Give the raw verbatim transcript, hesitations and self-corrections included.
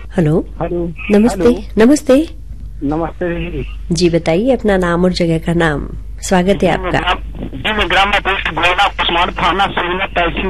Hello hello नमस्ते। Hello. नमस्ते नमस्ते जी। जी बताइए अपना नाम और जगह का नाम। स्वागत है जी मैं आपका। ग्राम जी मैं ग्राम पोस्ट गोला कुसमाड़ थाना सोलह तहसील